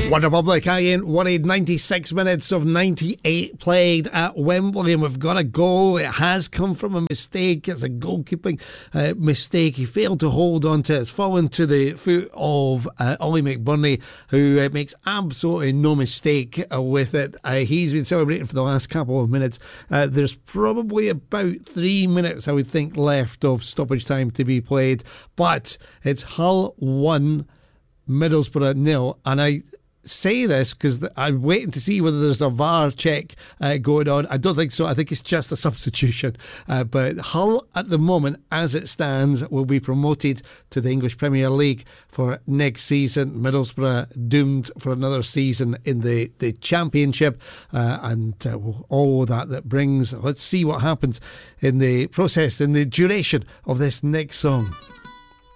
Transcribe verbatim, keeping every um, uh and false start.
OneRepublic, Ian Worried, ninety-six minutes of ninety-eight played at Wembley, and we've got a goal. It has come from a mistake. It's a goalkeeping uh, mistake. He failed to hold on to it. It's fallen to the foot of uh, Ollie McBurney, who uh, makes absolutely no mistake uh, with it. Uh, he's been celebrating for the last couple of minutes. Uh, there's probably about three minutes, I would think, left of stoppage time to be played, but it's Hull one, Middlesbrough nil, and I say this because I'm waiting to see whether there's a V A R check uh, going on. I don't think so. I think it's just a substitution. Uh, but Hull, at the moment, as it stands, will be promoted to the English Premier League for next season. Middlesbrough doomed for another season in the, the Championship, uh, and uh, all that that brings. Let's see what happens in the process, in the duration of this next song.